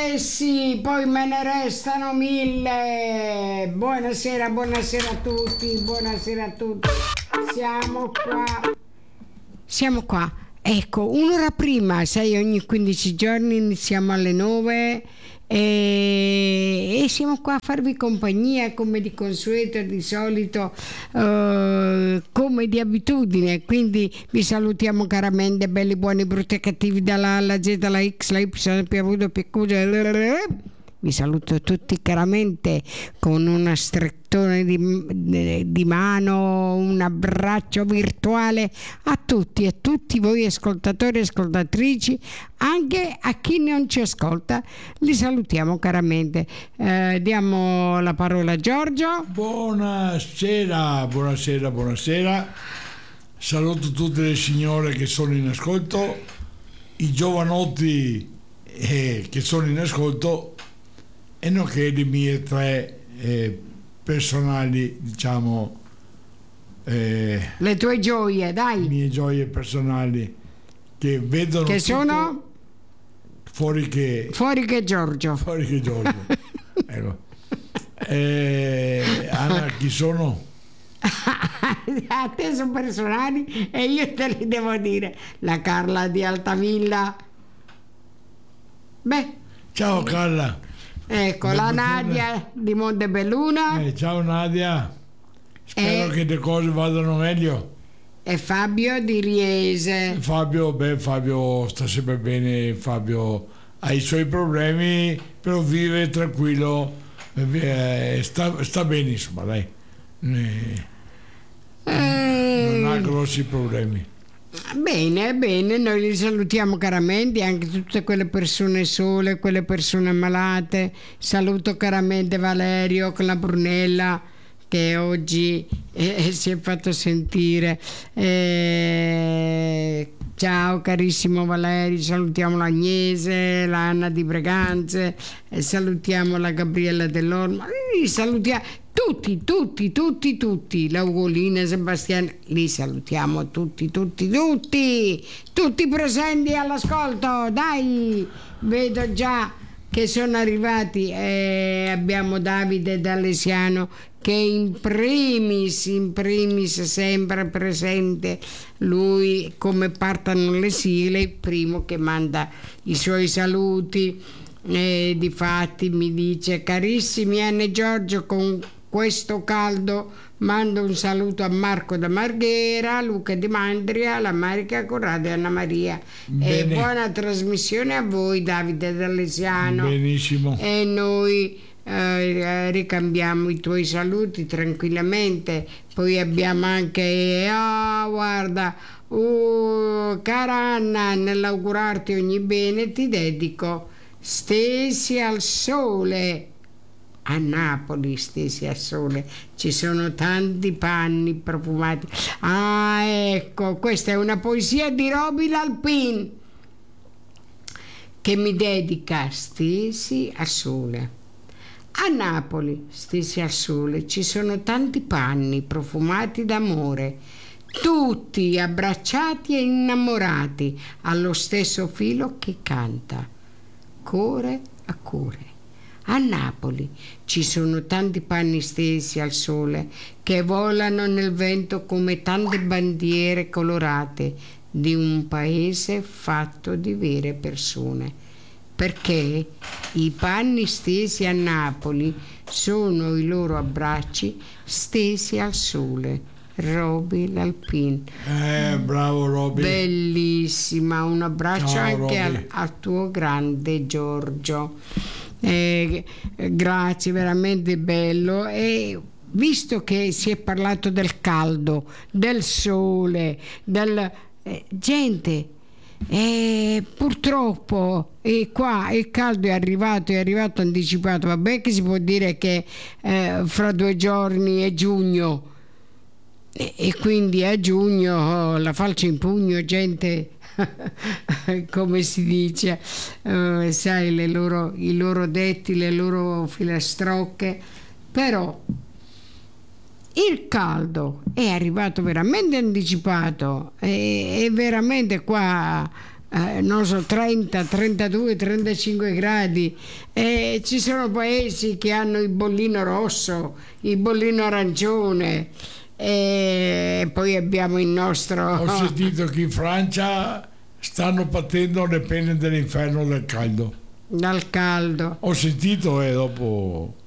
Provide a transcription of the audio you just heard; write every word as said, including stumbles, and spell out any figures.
Eh sì, poi me ne restano mille. Buonasera, buonasera a tutti, buonasera a tutti. Siamo qua. Siamo qua. Ecco, un'ora prima, sai, ogni quindici giorni iniziamo alle nove e, e siamo qua a farvi compagnia come di consueto, di solito, eh, come di abitudine. Quindi vi salutiamo caramente, belli, buoni, brutti e cattivi, dalla A alla Z, alla X, la Y, la P, V, P, Q. Vi saluto tutti caramente con una strettone di, di mano, un abbraccio virtuale a tutti e tutti voi ascoltatori e ascoltatrici, anche a chi non ci ascolta, li salutiamo caramente. Eh, diamo la parola a Giorgio. Buonasera, buonasera, buonasera. Saluto tutte le signore che sono in ascolto, i giovanotti eh, che sono in ascolto, e nonché le mie tre eh, personali, diciamo, eh, le tue gioie, dai. Le mie gioie personali che vedono che sono fuori che fuori che Giorgio. Fuori che Giorgio. Ecco. Eh, Anna, chi sono? A te sono personali e io te li devo dire. La Carla di Altavilla. Beh. Ciao Carla. Ecco, ben la Nadia di Montebelluna. Eh, ciao Nadia, spero e... che le cose vadano meglio. E Fabio di Riese. Fabio, beh, Fabio sta sempre bene, Fabio ha i suoi problemi, però vive tranquillo, eh, sta, sta bene, insomma, dai. Eh, eh... Non ha grossi problemi. Bene, bene, noi li salutiamo caramente, anche tutte quelle persone sole, quelle persone malate. Saluto caramente Valerio con la Brunella che oggi eh, si è fatto sentire. Eh, ciao carissimo Valerio, salutiamo l'Agnese, l'Anna di Breganze, eh, salutiamo la Gabriella dell'Orma, li salutiamo tutti, tutti, tutti, tutti, la Ugolina, Sebastiano, li salutiamo tutti, tutti, tutti, tutti presenti all'ascolto, dai, vedo già che sono arrivati, eh, abbiamo Davide D'Alesiano che in primis, in primis sempre presente, lui come partono le sigle, il primo che manda i suoi saluti, eh, difatti mi dice: carissimi Anna e Giorgio, con questo caldo mando un saluto a Marco da Marghera, Luca di Mandria, la Marica Corrado e Anna Maria. E buona trasmissione a voi, Davide D'Alesiano. Benissimo. E noi eh, ricambiamo i tuoi saluti tranquillamente. Poi abbiamo anche, ah oh, guarda, oh, cara Anna, nell'augurarti ogni bene ti dedico Stesi al sole. A Napoli, stesi al sole, ci sono tanti panni profumati. Ah, ecco, questa è una poesia di Roby Lalpin che mi dedica stesi al sole. A Napoli, stesi al sole, ci sono tanti panni profumati d'amore, tutti abbracciati e innamorati allo stesso filo che canta, core a core. A Napoli ci sono tanti panni stesi al sole che volano nel vento come tante bandiere colorate di un paese fatto di vere persone, perché i panni stesi a Napoli sono i loro abbracci stesi al sole. Roby Lalpin. Eh, bravo Roby. Bellissima, un abbraccio. Ciao, anche al, al tuo grande Giorgio. Eh, grazie, veramente bello. E visto che si è parlato del caldo, del sole, del eh, gente, eh, purtroppo e qua il caldo è arrivato, è arrivato anticipato. Vabbè che si può dire che eh, fra due giorni è giugno e, e quindi a giugno oh, la falce in pugno, gente. Come si dice, uh, sai, le loro, i loro detti, le loro filastrocche, però il caldo è arrivato veramente anticipato e, e veramente qua eh, non so, trenta, trentadue, trentacinque gradi. E ci sono paesi che hanno il bollino rosso, il bollino arancione, e poi abbiamo il nostro... Ho sentito che in Francia stanno patendo le pene dell'inferno del caldo. Dal caldo. Ho sentito e dopo